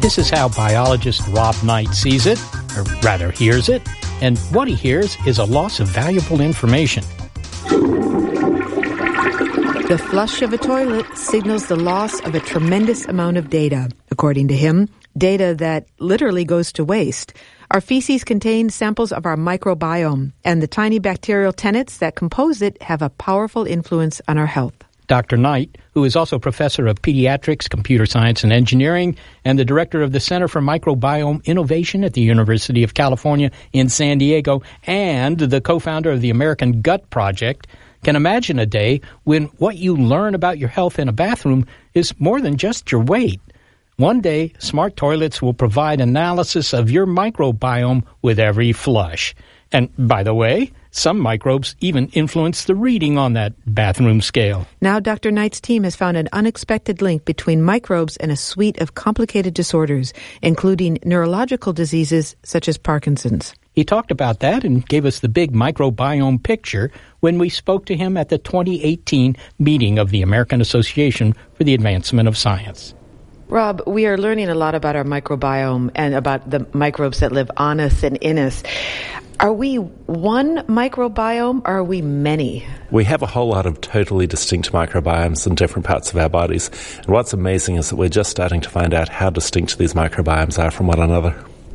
This is how biologist Rob Knight sees it, or rather hears it, and what he hears is a loss of valuable information. The flush of a toilet signals the loss of a tremendous amount of data. According to him, data that literally goes to waste. Our feces contain samples of our microbiome, and the tiny bacterial tenets that compose it have a powerful influence on our health. Dr. Knight, who is also professor of pediatrics, computer science, and engineering, and the director of the Center for Microbiome Innovation at the University of California in San Diego, and the co-founder of the American Gut Project, can imagine a day when what you learn about your health in a bathroom is more than just your weight. One day, smart toilets will provide analysis of your microbiome with every flush. And by the way, some microbes even influence the reading on that bathroom scale. Now Dr. Knight's team has found an unexpected link between microbes and a suite of complicated disorders, including neurological diseases such as Parkinson's. He talked about that and gave us the big microbiome picture when we spoke to him at the 2018 meeting of the American Association for the Advancement of Science. Rob, we are learning a lot about our microbiome and about the microbes that live on us and in us. Are we one microbiome or are we many? We have a whole lot of totally distinct microbiomes in different parts of our bodies. And what's amazing is that we're just starting to find out how distinct these microbiomes are from one another.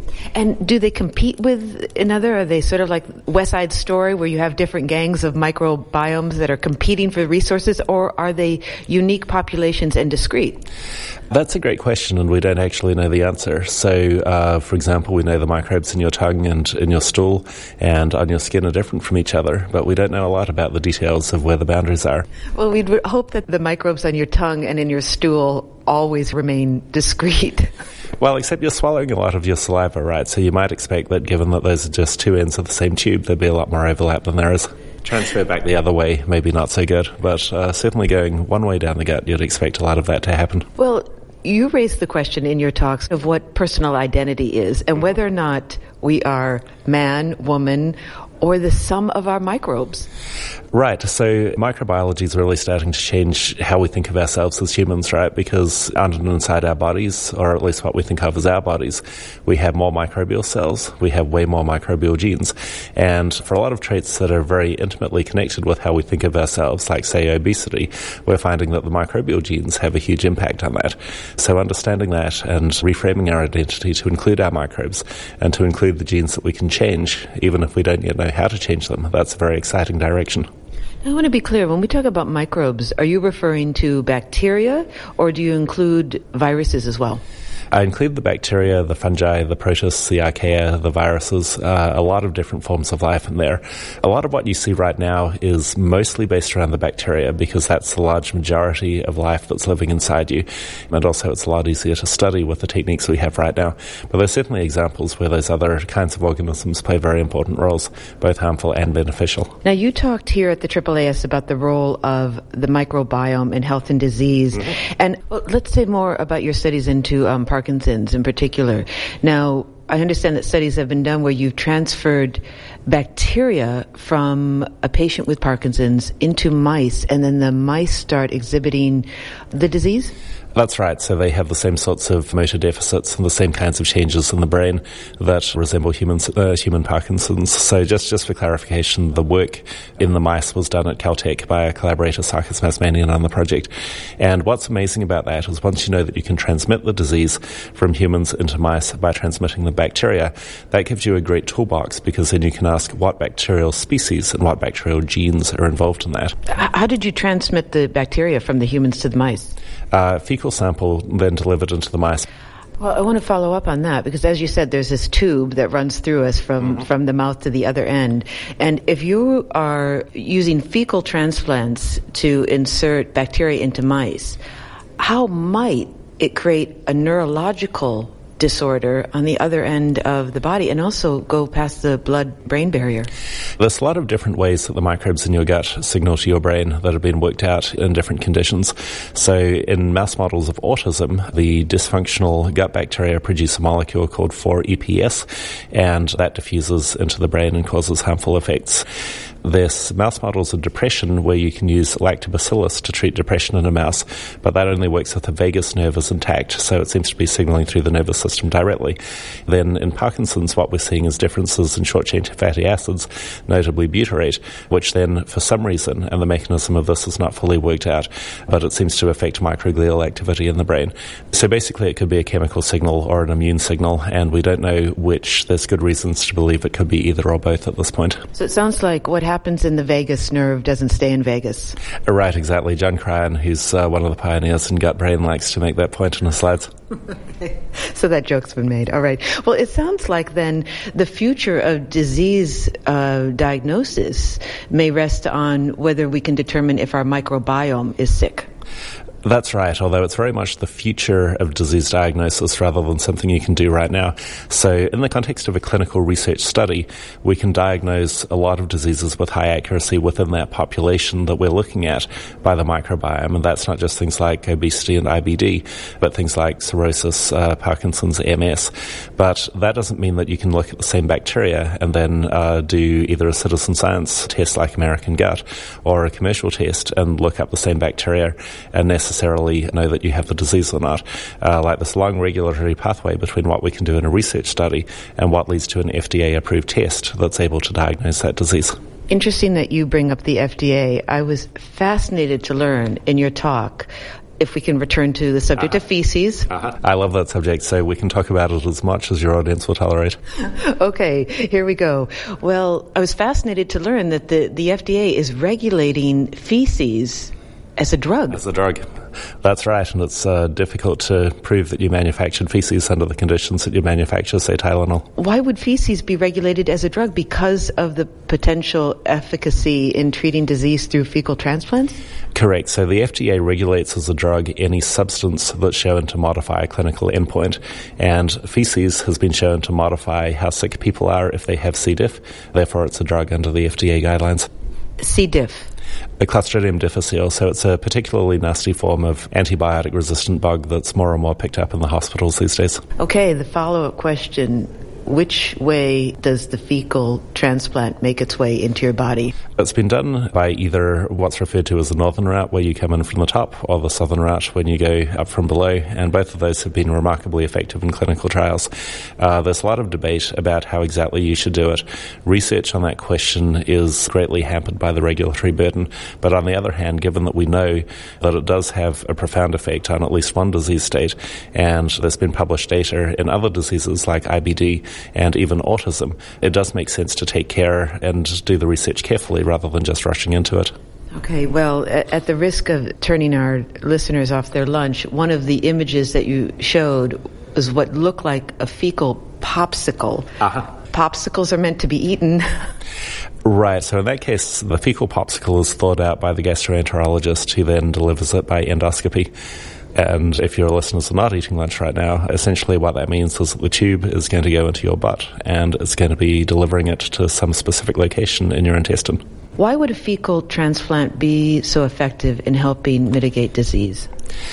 And do they compete with another? Are they sort of like West Side Story where you have different gangs of microbiomes that are competing for resources, or are they unique populations and discrete? That's a great question, and we don't actually know the answer. So, for example, we know the microbes in your tongue and in your stool and on your skin are different from each other, but we don't know a lot about the details of where the boundaries are. Well, we'd hope that the microbes on your tongue and in your stool always remain discrete. Well, except you're swallowing a lot of your saliva, right? So you might expect that given that those are just two ends of the same tube, there'd be a lot more overlap than there is. Transfer back the other way, maybe not so good, but certainly going one way down the gut, you'd expect a lot of that to happen. Well, you raised the question in your talks of what personal identity is and whether or not we are man, woman, or the sum of our microbes. Right, so microbiology is really starting to change how we think of ourselves as humans, right? Because under and inside our bodies, or at least what we think of as our bodies, we have more microbial cells, we have way more microbial genes. And for a lot of traits that are very intimately connected with how we think of ourselves, like, say, obesity, we're finding that the microbial genes have a huge impact on that. So understanding that and reframing our identity to include our microbes and to include the genes that we can change, even if we don't yet know how to change them, that's a very exciting direction. I want to be clear, when we talk about microbes, are you referring to bacteria or do you include viruses as well? I include the bacteria, the fungi, the protists, the archaea, the viruses, a lot of different forms of life in there. A lot of what you see right now is mostly based around the bacteria because that's the large majority of life that's living inside you. And also it's a lot easier to study with the techniques we have right now. But there's certainly examples where those other kinds of organisms play very important roles, both harmful and beneficial. Now, you talked here at the AAAS about the role of the microbiome in health and disease. Mm-hmm. And let's say more about your studies into Parkinson's in particular. Now, I understand that studies have been done where you've transferred bacteria from a patient with Parkinson's into mice, and then the mice start exhibiting the disease? That's right. So they have the same sorts of motor deficits and the same kinds of changes in the brain that resemble human Parkinson's. So just for clarification, the work in the mice was done at Caltech by our collaborator Sarkis Mazmanian on the project. And what's amazing about that is once you know that you can transmit the disease from humans into mice by transmitting the bacteria, that gives you a great toolbox because then you can ask what bacterial species and what bacterial genes are involved in that. How did you transmit the bacteria from the humans to the mice? Fecal sample then delivered into the mice. Well, I want to follow up on that because, as you said, there's this tube that runs through us from the mouth to the other end. And if you are using fecal transplants to insert bacteria into mice, how might it create a neurological disorder on the other end of the body and also go past the blood-brain barrier? There's a lot of different ways that the microbes in your gut signal to your brain that have been worked out in different conditions. So in mouse models of autism, the dysfunctional gut bacteria produce a molecule called 4-EPS, and that diffuses into the brain and causes harmful effects. There's mouse models of depression where you can use lactobacillus to treat depression in a mouse, but that only works if the vagus nerve is intact, so it seems to be signaling through the nervous system directly. Then in Parkinson's, what we're seeing is differences in short-chain fatty acids, notably butyrate, which then, for some reason, and the mechanism of this is not fully worked out, but it seems to affect microglial activity in the brain. So basically it could be a chemical signal or an immune signal, and we don't know which. There's good reasons to believe it could be either or both at this point. So it sounds like what happens in the vagus nerve doesn't stay in Vegas. Right, exactly. John Cryan, who's one of the pioneers in gut brain, likes to make that point in his slides. So that joke's been made. All right. Well, it sounds like then the future of disease diagnosis may rest on whether we can determine if our microbiome is sick. That's right, although it's very much the future of disease diagnosis rather than something you can do right now. So in the context of a clinical research study, we can diagnose a lot of diseases with high accuracy within that population that we're looking at by the microbiome. And that's not just things like obesity and IBD, but things like cirrhosis, Parkinson's, MS. But that doesn't mean that you can look at the same bacteria and then do either a citizen science test like American Gut or a commercial test and look up the same bacteria and necessarily know that you have the disease or not. Like this long regulatory pathway between what we can do in a research study and what leads to an FDA-approved test that's able to diagnose that disease. Interesting that you bring up the FDA. I was fascinated to learn in your talk, if we can return to the subject of feces. I love that subject, so we can talk about it as much as your audience will tolerate. Okay, here we go. Well, I was fascinated to learn that the FDA is regulating feces as a drug. As a drug. That's right, and it's difficult to prove that you manufactured feces under the conditions that you manufacture, say, Tylenol. Why would feces be regulated as a drug? Because of the potential efficacy in treating disease through fecal transplants? Correct. So the FDA regulates as a drug any substance that's shown to modify a clinical endpoint, and feces has been shown to modify how sick people are if they have C. diff. Therefore, it's a drug under the FDA guidelines. C. diff. A Clostridium difficile, so it's a particularly nasty form of antibiotic-resistant bug that's more and more picked up in the hospitals these days. Okay, the follow-up question. Which way does the fecal transplant make its way into your body? It's been done by either what's referred to as the northern route, where you come in from the top, or the southern route, when you go up from below, and both of those have been remarkably effective in clinical trials. There's a lot of debate about how exactly you should do it. Research on that question is greatly hampered by the regulatory burden, but on the other hand, given that we know that it does have a profound effect on at least one disease state, and there's been published data in other diseases like IBD, and even autism, it does make sense to take care and do the research carefully rather than just rushing into it. Okay, well, at the risk of turning our listeners off their lunch, one of the images that you showed was what looked like a fecal popsicle. Popsicles are meant to be eaten. Right, so in that case, the fecal popsicle is thawed out by the gastroenterologist who then delivers it by endoscopy. And if your listeners are not eating lunch right now, essentially what that means is that the tube is going to go into your butt and it's going to be delivering it to some specific location in your intestine. Why would a fecal transplant be so effective in helping mitigate disease?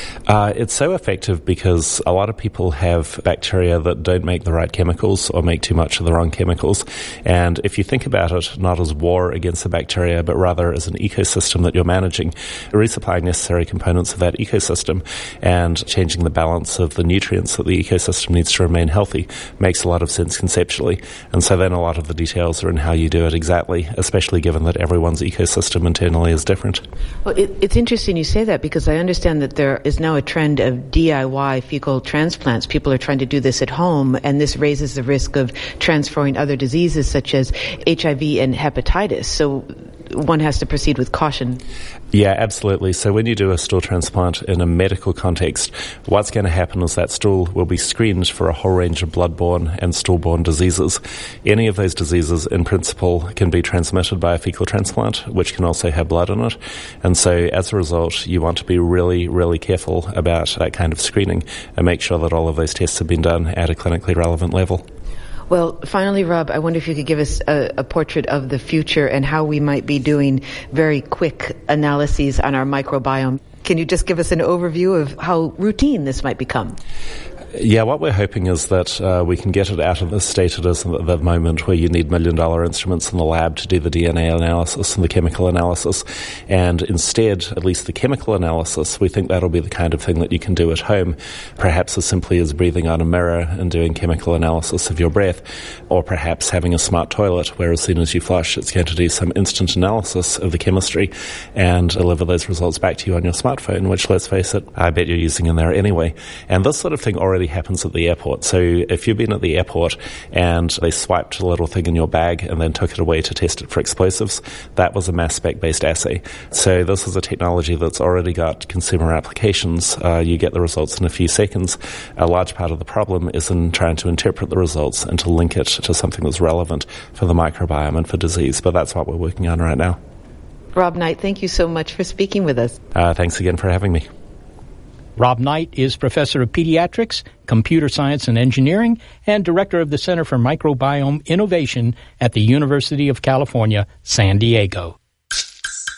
It's so effective because a lot of people have bacteria that don't make the right chemicals or make too much of the wrong chemicals. And if you think about it not as war against the bacteria, but rather as an ecosystem that you're managing, resupplying necessary components of that ecosystem and changing the balance of the nutrients that the ecosystem needs to remain healthy makes a lot of sense conceptually. And so then a lot of the details are in how you do it exactly, especially given that everyone's ecosystem internally is different. Well, it's interesting you say that because I understand that there is now a trend of DIY fecal transplants. People are trying to do this at home, and this raises the risk of transferring other diseases such as HIV and hepatitis. So one has to proceed with caution. Yeah, absolutely. So when you do a stool transplant in a medical context, what's going to happen is that stool will be screened for a whole range of blood-borne and stool-borne diseases. Any of those diseases, in principle, can be transmitted by a fecal transplant, which can also have blood in it. And so as a result, you want to be really, really careful about that kind of screening and make sure that all of those tests have been done at a clinically relevant level. Well, finally, Rob, I wonder if you could give us a portrait of the future and how we might be doing very quick analyses on our microbiome. Can you just give us an overview of how routine this might become? Yeah, what we're hoping is that we can get it out of the state it is at the moment where you need million-dollar instruments in the lab to do the DNA analysis and the chemical analysis. And instead, at least the chemical analysis, we think that'll be the kind of thing that you can do at home, perhaps as simply as breathing on a mirror and doing chemical analysis of your breath, or perhaps having a smart toilet where as soon as you flush, it's going to do some instant analysis of the chemistry and deliver those results back to you on your smartphone, which, let's face it, I bet you're using in there anyway. And this sort of thing already happens at the airport. So if you've been at the airport and they swiped a little thing in your bag and then took it away to test it for explosives, that was a mass spec-based assay. So this is a technology that's already got consumer applications. You get the results in a few seconds. A large part of the problem is in trying to interpret the results and to link it to something that's relevant for the microbiome and for disease. But that's what we're working on right now. Rob Knight, thank you so much for speaking with us. Thanks again for having me. Rob Knight is Professor of Pediatrics, Computer Science and Engineering, and Director of the Center for Microbiome Innovation at the University of California, San Diego.